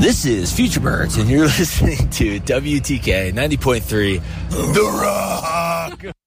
This is Future Birds, and you're listening to WTK 90.3 The Rock.